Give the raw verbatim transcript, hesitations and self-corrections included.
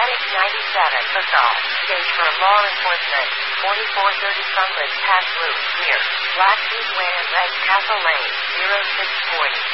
Medic ninety-seven, assault. Stage for law enforcement. forty-four thirty Sunland Pass Loop, near Black Heath Way and Red Castle Lane, zero six forty.